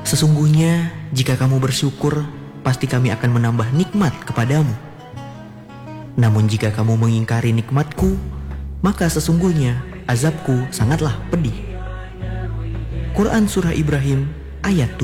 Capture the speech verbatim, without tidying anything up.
Sesungguhnya jika kamu bersyukur, pasti kami akan menambah nikmat kepadamu. Namun jika kamu mengingkari nikmatku, maka sesungguhnya azabku sangatlah pedih. Quran Surah Ibrahim ayat